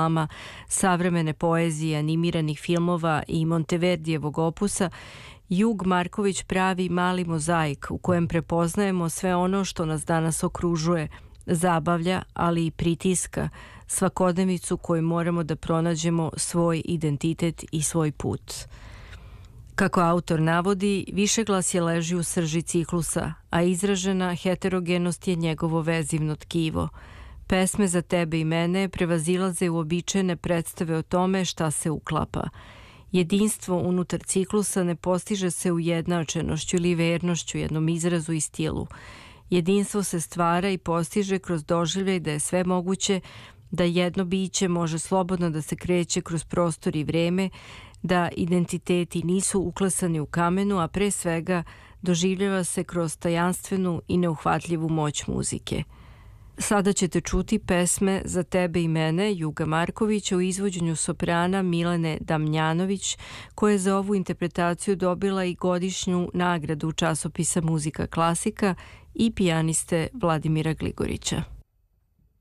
reklama, savremene poezije, animiranih filmova i Monteverdijevog opusa, Jug Marković pravi mali mozaik u kojem prepoznajemo sve ono što nas danas okružuje, zabavlja, ali i pritiska, svakodnevicu koju moramo da pronađemo svoj identitet i svoj put. Kako autor navodi, višeglasje leži u srži ciklusa, a izražena heterogenost je njegovo vezivno tkivo. Pesme za tebe i mene prevazilaze uobičajene predstave o tome šta se uklapa. Jedinstvo unutar ciklusa ne postiže se ujednačenošću ili vernošću jednom izrazu i stilu. Jedinstvo se stvara i postiže kroz doživljaj da je sve moguće, da jedno biće može slobodno da se kreće kroz prostor i vreme, da identiteti nisu uklesani u kamenu, a pre svega doživljava se kroz tajanstvenu i neuhvatljivu moć muzike. Sada ćete čuti pesme za tebe i mene Juga Markovića u izvođenju soprana Milene Damnjanović, koja je za ovu interpretaciju dobila i godišnju nagradu časopisa Muzika klasika i pijaniste Vladimira Gligorića.